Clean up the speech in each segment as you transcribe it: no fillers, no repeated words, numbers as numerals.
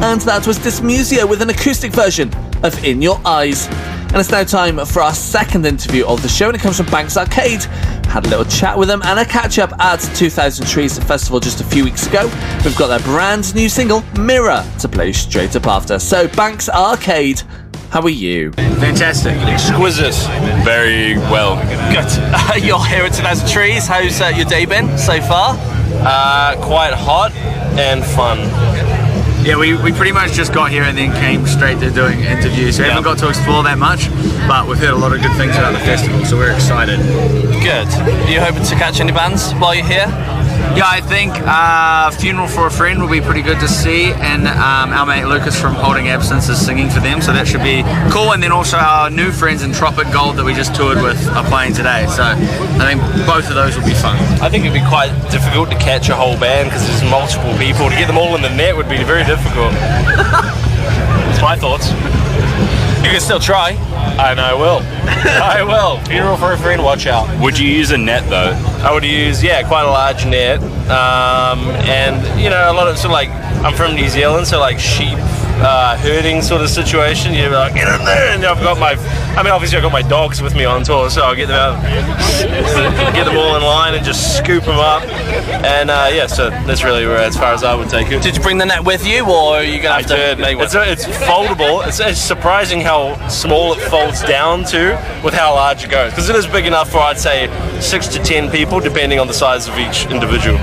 And that was Dysmusia with an acoustic version of In Your Eyes. And it's now time for our second interview of the show, and it comes from Banks Arcade. Had a little chat with them and a catch-up at 2000 Trees Festival just a few weeks ago. We've got their brand new single, Mirror, to play straight up after. So, Banks Arcade, how are you? Fantastic. Exquisite. Very well. Good. You're here at 2000 Trees. How's your day been so far? Quite hot and fun. Yeah, we pretty much just got here and then came straight to doing interviews. So we haven't got to explore that much, but we've heard a lot of good things about the festival, so we're excited. Good. Are you hoping to catch any bands while you're here? Yeah, I think Funeral for a Friend will be pretty good to see, and our mate Lucas from Holding Absence is singing for them, so that should be cool. And then also our new friends in Tropic Gold that we just toured with are playing today, so I think both of those will be fun. I think it'd be quite difficult to catch a whole band because there's multiple people. To get them all in the net would be very difficult. That's my thoughts. You can still try. And I will. I will. Funeral for a Friend, watch out. Would you use a net though? I would use, quite a large net. And, a lot of, sort of like, I'm from New Zealand, so like sheep herding sort of situation. You're like, get in there! And obviously I've got my dogs with me on tour, so I'll get them out, get them all in line and just scoop them up. And so that's really as far as I would take it. Did you bring the net with you, or are you going to have to make one? It's foldable. It's surprising how small it folds down to with how large it goes. Because it is big enough for, I'd say, 6 to 10 people, depending on the size of each individual.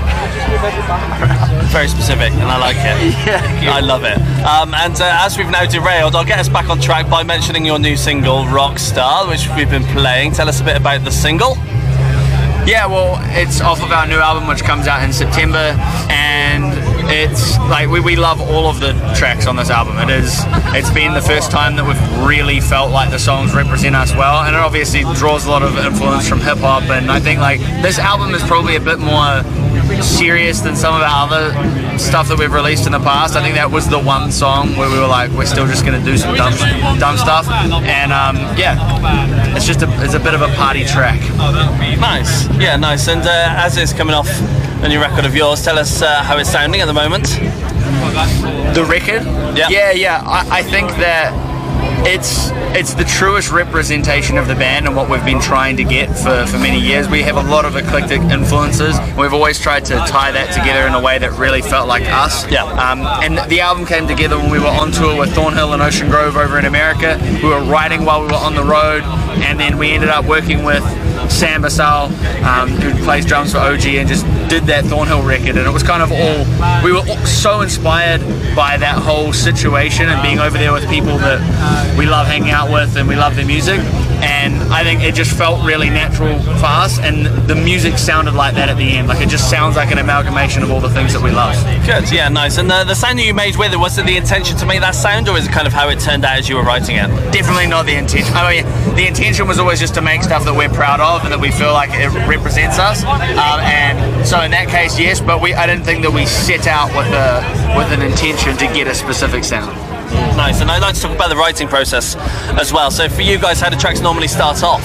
Very specific, and I like it. Yeah, I love it. And as we've now derailed, I'll get us back on track by mentioning your new single, Rockstar, which we've been playing. Tell us a bit about the single. Yeah, well, it's off of our new album, which comes out in September, and it's like we love all of the tracks on this album. It's been the first time that we've really felt like the songs represent us well, and it obviously draws a lot of influence from hip hop. And I think like this album is probably a bit more serious than some of our other stuff that we've released in the past. I think that was the one song where we were like, we're still just going to do some dumb stuff, and it's a bit of a party track. Nice. Yeah, nice. And as it's coming off a new record of yours, tell us how it's sounding at the moment. The record? Yeah. I think that it's the truest representation of the band and what we've been trying to get for many years. We have a lot of eclectic influences. We've always tried to tie that together in a way that really felt like us. Yeah. And the album came together when we were on tour with Thornhill and Ocean Grove over in America. We were writing while we were on the road, and then we ended up working with Sam Basal, who plays drums for OG, and just did that Thornhill record. And it was kind of we were so inspired by that whole situation and being over there with people that we love hanging out with and we love their music. And I think it just felt really natural for us, and the music sounded like that at the end. Like, it just sounds like an amalgamation of all the things that we love. Good, yeah, nice. And the sound that you made with it, was it the intention to make that sound, or is it kind of how it turned out as you were writing it? Definitely not the intention. I mean, the intention was always just to make stuff that we're proud of and that we feel like it represents us. And so in that case, yes, but I didn't think that we set out with an intention to get a specific sound. Nice. And I'd like to talk about the writing process as well. So for you guys, how do tracks normally start off?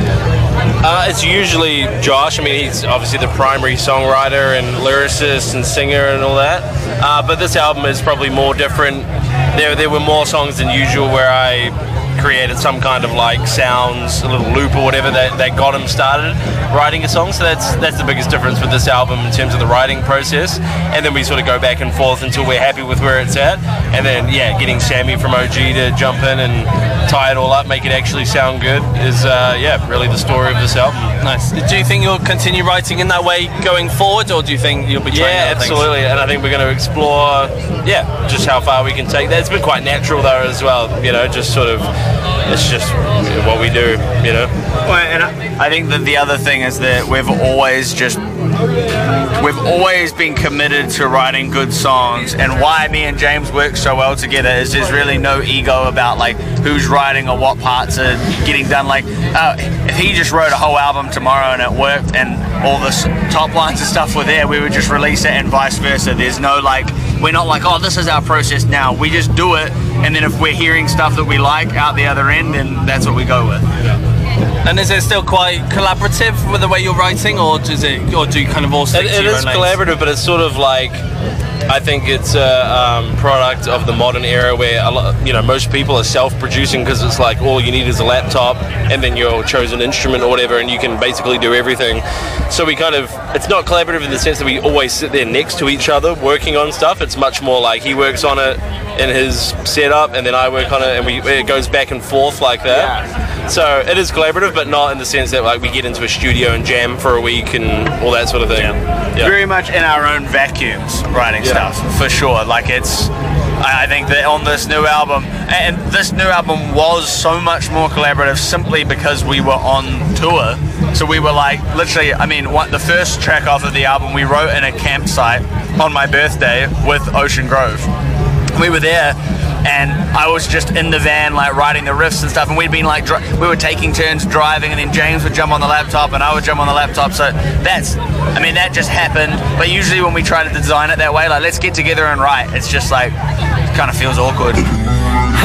It's usually Josh. I mean, he's obviously the primary songwriter and lyricist and singer and all that. But this album is probably more different. There were more songs than usual where I created some kind of like sounds, a little loop or whatever that got him started writing a song. So that's the biggest difference with this album in terms of the writing process. And then we sort of go back and forth until we're happy with where it's at. And then getting Sammy from OG to jump in and tie it all up, make it actually sound good is really the story of this album. Nice. Do you think you'll continue writing in that way going forward, or do you think you'll be trying other absolutely things? And I think we're going to explore just how far we can take that. It's been quite natural though as well, just sort of, it's just what we do, Well, and I think that the other thing is that we've always been committed to writing good songs, and why me and James work so well together is there's really no ego about like who's writing or what parts are getting done. Like if he just wrote a whole album tomorrow and it worked and all the top lines and stuff were there, we would just release it, and vice versa. There's no like, we're not like, oh, this is our process now. We just do it, and then if we're hearing stuff that we like out the other end, then that's what we go with. And is it still quite collaborative with the way you're writing, or do you kind of all stick to your own It is lanes? collaborative, but it's sort of like I think it's a product of the modern era where most people are self-producing because it's like all you need is a laptop and then your chosen instrument or whatever, and you can basically do everything. So it's not collaborative in the sense that we always sit there next to each other working on stuff. It's much more like he works on it in his setup and then I work on it, and it goes back and forth like that. Yeah. So it is collaborative, but not in the sense that like we get into a studio and jam for a week and all that sort of thing. Yeah. Very much in our own vacuums writing stuff, for sure. Like I think that on this new album, and this new album was so much more collaborative simply because we were on tour. So we were like, literally, the first track off of the album we wrote in a campsite on my birthday with Ocean Grove. We were there, and I was just in the van, like writing the riffs and stuff, and we'd been like, we were taking turns driving, and then James would jump on the laptop and I would jump on the laptop. So that just happened. But usually when we try to design it that way, like let's get together and write, it's just like, it kind of feels awkward.